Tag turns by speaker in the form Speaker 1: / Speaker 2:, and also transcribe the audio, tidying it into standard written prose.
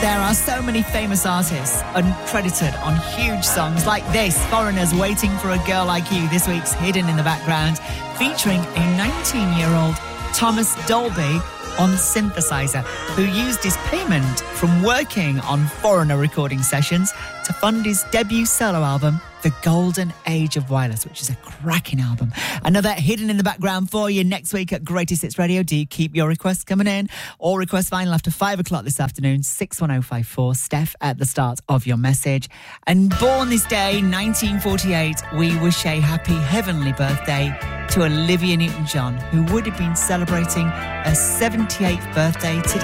Speaker 1: There are so many famous artists uncredited on huge songs like this. Foreigners Waiting for a Girl Like You, this week's Hidden in the Background, featuring a 19-year-old Thomas Dolby on synthesizer, who used his payment from working on Foreigner recording sessions to fund his debut solo album, The Golden Age of Wireless, which is a cracking album. Another Hidden in the Background for you next week at Greatest Hits Radio. Do you keep your requests coming in? Or request vinyl after 5 o'clock this afternoon, 61054, Steph at the start of your message. And born this day, 1948, we wish a happy heavenly birthday to Olivia Newton-John, who would have been celebrating her 78th birthday today.